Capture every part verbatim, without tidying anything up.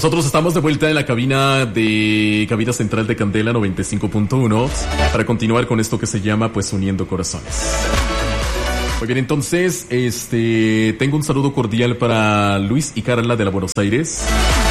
Nosotros estamos de vuelta en la cabina de cabina central de Candela noventa y cinco punto uno para continuar con esto que se llama pues Uniendo Corazones. Muy bien, entonces, este, tengo un saludo cordial para Luis y Carla de la Buenos Aires,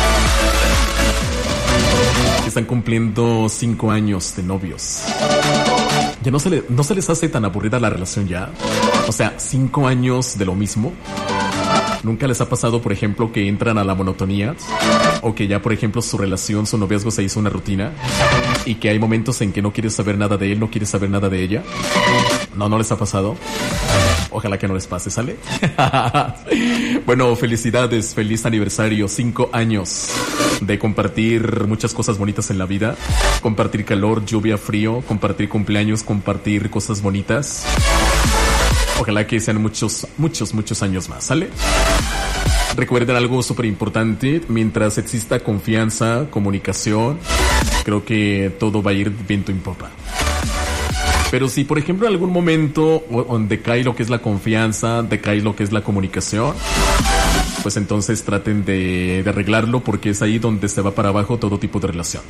que están cumpliendo cinco años de novios. ¿Ya no se, le, no se les hace tan aburrida la relación ya? O sea, cinco años de lo mismo. ¿Nunca les ha pasado, por ejemplo, que entran a la monotonía? O que ya, por ejemplo, su relación, su noviazgo se hizo una rutina y que hay momentos en que no quieres saber nada de él, no quieres saber nada de ella. ¿No, no les ha pasado? Ojalá que no les pase, ¿sale? Bueno, felicidades, feliz aniversario, cinco años de compartir muchas cosas bonitas en la vida. Compartir calor, lluvia, frío, compartir cumpleaños, compartir cosas bonitas. Ojalá que sean muchos, muchos, muchos años más, ¿sale? Recuerden algo súper importante, mientras exista confianza, comunicación, creo que todo va a ir viento en popa. Pero si, por ejemplo, en algún momento decae lo que es la confianza, decae lo que es la comunicación, pues entonces traten de, de arreglarlo, porque es ahí donde se va para abajo todo tipo de relación.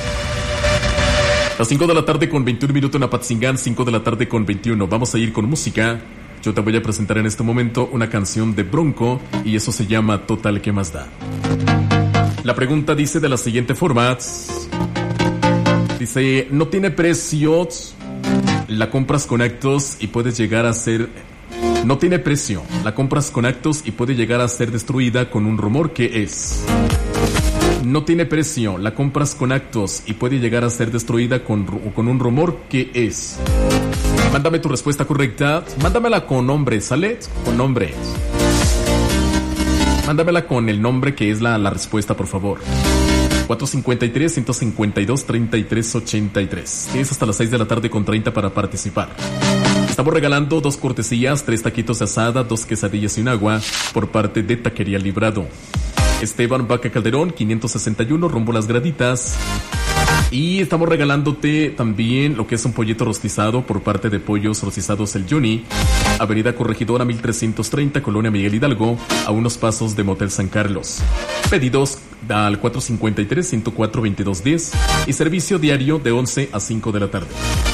Las cinco de la tarde con veintiún minutos en Apatzingán, cinco de la tarde con veintiuno. Vamos a ir con música. Yo te voy a presentar en este momento una canción de Bronco y eso se llama Total, ¿qué más da? La pregunta dice de la siguiente forma. Dice, no tiene precios, la compras con actos y puedes llegar a ser... No tiene precio, la compras con actos y puede llegar a ser destruida con un rumor que es... No tiene precio, la compras con actos y puede llegar a ser destruida con, con un rumor que es... Mándame tu respuesta correcta, mándamela con nombre, ¿sale? Con nombre. Mándamela con el nombre que es la, la respuesta, por favor. cuatro cinco tres, uno cinco dos, tres tres ocho tres. Tienes hasta las seis de la tarde con treinta para participar. Estamos regalando dos cortesías, tres taquitos de asada, dos quesadillas y un agua por parte de Taquería Librado. Esteban Vaca Calderón, quinientos sesenta y uno, rumbo Las Graditas. Y estamos regalándote también lo que es un pollito rostizado por parte de Pollos Rostizados El Johnny, Avenida Corregidora mil trescientos treinta, Colonia Miguel Hidalgo, a unos pasos de Motel San Carlos. Pedidos al cuatro cinco tres, uno cuatro, dos dos uno cero y servicio diario de once a cinco de la tarde.